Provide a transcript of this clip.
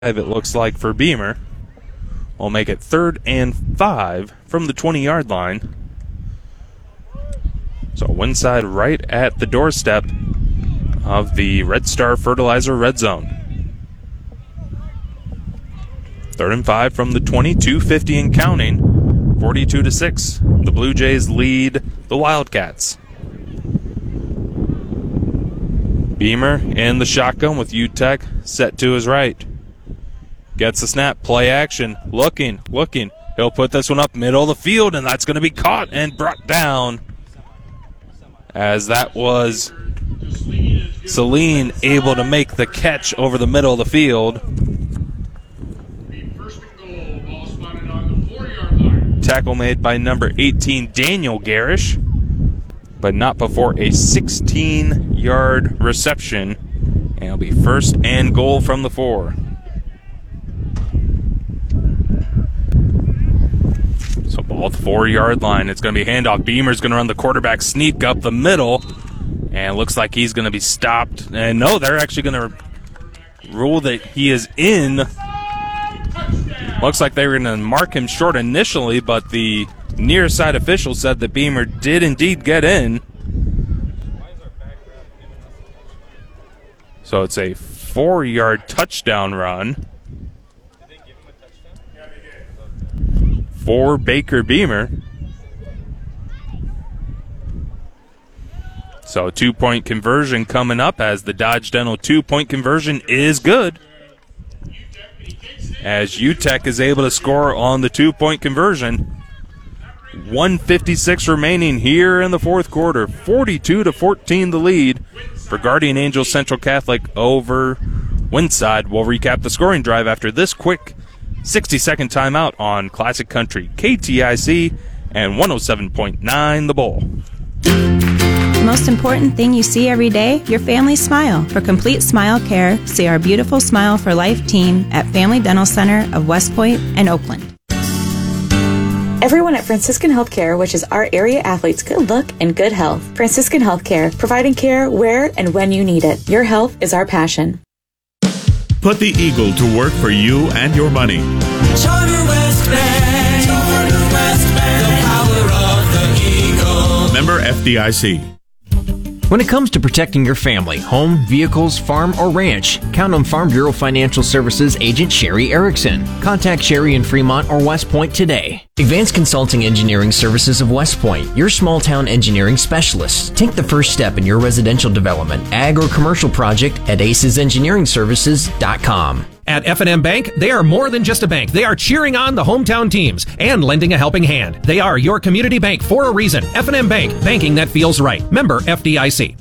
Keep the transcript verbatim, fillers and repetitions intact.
It looks like for Beamer. We'll make it third and five from the twenty-yard line. So Winside right at the doorstep of the Red Star Fertilizer red zone. Third and five from the twenty-two fifty and counting. forty-two to six. The Blue Jays lead the Wildcats. Beamer in the shotgun with U T E C set to his right. Gets the snap, play action, looking, looking. He'll put this one up middle of the field, and that's going to be caught and brought down. As that was Celine able to make the catch over the middle of the field. Tackle made by number eighteen, Daniel Garish, but not before a sixteen-yard reception. And it'll be first and goal from the four. So ball at the four-yard line. It's going to be handoff. Beamer's going to run the quarterback sneak up the middle. And it looks like he's going to be stopped. And no, they're actually going to rule that he is in. Looks like they were going to mark him short initially, but the near side official said that Beamer did indeed get in. So it's a four-yard touchdown run for Baker Beamer. So two-point conversion coming up, as the Dodge Dental two-point conversion is good, as U T E C is able to score on the two-point conversion. one fifty-six remaining here in the fourth quarter. forty-two to fourteen the lead for Guardian Angels Central Catholic over Winside. We'll recap the scoring drive after this quick sixty-second timeout on Classic Country, K T I C, and one oh seven point nine The Bull. The most important thing you see every day, your family smile. For complete smile care, see our beautiful Smile for Life team at Family Dental Center of West Point and Oakland. Everyone at Franciscan Healthcare wishes our area athletes good luck and good health. Franciscan Healthcare, providing care where and when you need it. Your health is our passion. Put the Eagle to work for you and your money. Charter West Bank. Charter West Bank. The power of the Eagle. Member F D I C. When it comes to protecting your family, home, vehicles, farm, or ranch, count on Farm Bureau Financial Services agent Sherry Erickson. Contact Sherry in Fremont or West Point today. Advanced Consulting Engineering Services of West Point, your small town engineering specialists. Take the first step in your residential development, ag, or commercial project at aces engineering services dot com. At F and M Bank, they are more than just a bank. They are cheering on the hometown teams and lending a helping hand. They are your community bank for a reason. F and M Bank, banking that feels right. Member F D I C.